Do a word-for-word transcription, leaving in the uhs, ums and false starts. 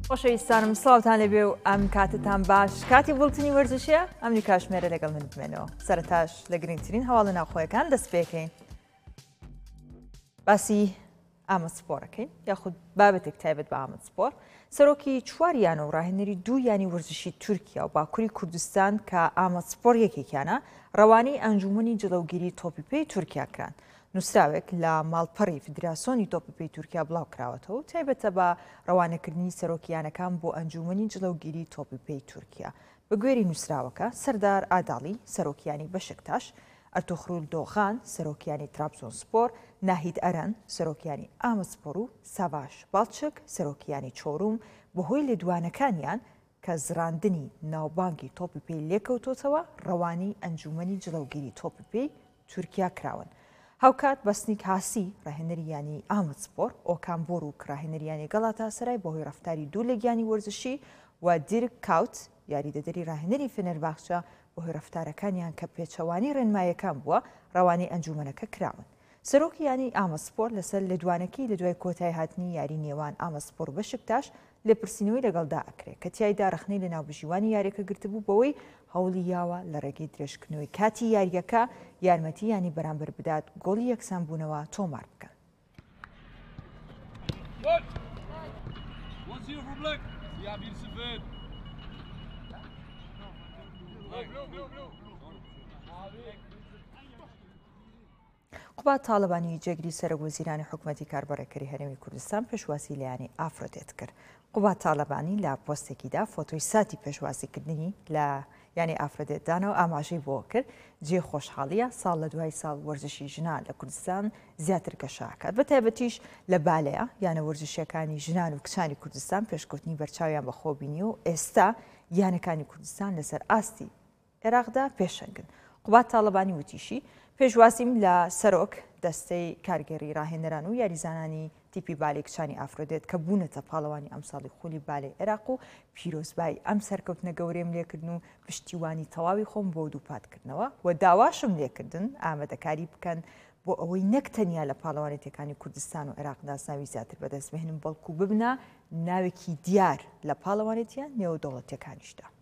خۆشەویستانم سڵاوتان لەبێ و ئەم کاتتان باش کاتی وڵتنی وەرزشیە ئەمری کاشمێرە لەگەڵ من بمێنەوە سەرەتاش لە گرنگترین هەواڵە ناوخۆیەکان دەست پێکەین باسی ئامۆسپۆرەکەین یاخود بابەتێک تایبەت بە ئامۆسپۆر سەرۆکی چواریانە و ڕاهێنەری دوو یانی وەرزشی تورکیا و باکووری کوردستان کە ئامۆسپۆر یەکێکیانە ڕەوانەی ئەنجومەنی جڵەوگیری تۆپیپەی تورکیا کران نووسراوێک لە ماڵپەڕی فیدراسیۆنی تۆپیپەی تورکیا بڵاو کراوەتەوە و تایبەتە بە ڕەوانەکردنی سەرۆکیانەکان بۆ ئەنجومەنی جڵەوگیری تۆپیپەی تورکیا بە گوێری نووسراوەکە سەردار ئاداڵی سەرۆکیانی بەشکتاش ئەرتوخرول دۆخان سەرۆکیانی ترابزۆنسپۆر ناهید ئەرەن سەرۆکیانی ئامۆسپۆر و ساڤاش باڵچک سەرۆکیانی چۆروم بەهۆی لێدوانەکانیان کە زراندنی ناوبانگی تۆپیپەی لێکەوتۆتەوە ڕەوانەی ئەنجومەنی جڵەوگیری تۆپیپەی تورکیا کراون هاوکات بەسنیک هاسی ڕاهێنەریانی ئامۆسپۆر ئۆکامبۆر و کراهێنەریانی گەڵاتاسەرای بەهۆی ڕەفتاری دوو لەگیانی وەرزشی و دیرک کاوت یاریدەدەری ڕاهێنەری فێنەرباخچە بەهۆی ڕەفتارەکانیان کە پێچەوانی ڕێنمایەکان بووە ڕەوانەی ئەنجومەنەکە کراون سەرۆکی یانی ئامۆسپۆر لەسەر لێدوانەکەی لە دوای کۆتای هاتنی یاری نێوان ئامۆسپۆر بەشکتاش لێپرسینەوەی لەگەڵدا ئەکرێت کە تیایدا ڕخنەی لە ناوبژیوانی یاریەکە گرتبوو بەوەی هەوڵی یاوە لە ڕێگەی درێژکردنەوەی کاتی یاریەکە یارمەتی ینی بەرامبەر بدات گۆڵی یەکسان بوونەوە تۆمار بکەن. قوبات تاڵەبانی جێگری سەرۆکوەزیرانی حکوومەتی کاربڕێکەری هەرێمی کوردستان پێشواسی لەیانی ئافرۆدێت کرد. قوبات تاڵەبانی لە پۆستێکیدا فۆتۆی ساتی پێشوازیکردنی لە یانی ئافرۆدێتدانەوە ئاماژەی بۆ کرد جێ خۆشحاڵیە ساڵ لە دوای ساڵ وەرزشی ژنان لە کوردستان زیاتر گەشاکات بە تایبەتیش لە بالەیە یانە وەرزشیەکانی ژنان و کچانی کوردستان پێشکەوتنی بەرچاویان بەخۆبینی و ئێستا یانەکانی کوردستان لەسەر ئاستی عێراقدا پێشەنگن. قوبات تاڵەبانی وتیشی پێشوازیم لە سەرۆک دەستەی کارگەری ڕاهێنەران و یاریزانانی تیپی بالێ کچانی ئافرۆدێت کە بوونەتە پاڵەوانی ئەمساڵی خۆلی بالێ عێراق و پیرۆزبای ئەم سەرکەوتنە گەورەیم لێکردن و پشتیوانی تەواوی خۆم بۆ دووپاتکردنەوە و داواشم لێکردن ئامادەکاری بکەن بۆ ئەوەی نەک تەنیا لە پاڵەوانێتەکانی کوردستان و عێراق ناسناوی زیاتر بەدەست بهێنن بەڵکو ببنە ناوێکی دیار لە پاڵەوانێتیان نێوە دەوڵەتیەکانیشدا.